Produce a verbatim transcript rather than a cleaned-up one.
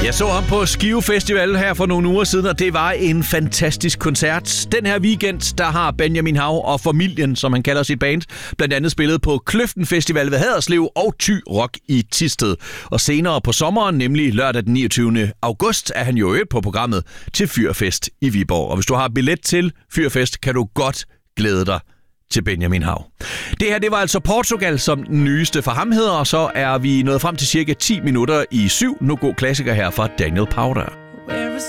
Jeg så ham på Skive Festival her for nogle uger siden, og det var en fantastisk koncert. Den her weekend, der har Benjamin Hav og Familien, som han kalder sit band, blandt andet spillet på Kløften Festival ved Haderslev og Thy Rock i Thisted. Og senere på sommeren, nemlig lørdag den niogtyvende august, er han jo øget på programmet til Fyrfest i Viborg. Og hvis du har billet til Fyrfest, kan du godt glæde dig til Benjamin Hav. Det her, det var altså Portugal, som den nyeste for ham hedder, og så er vi nået frem til cirka ti minutter i syv. Nu god klassiker her fra Daniel Powter.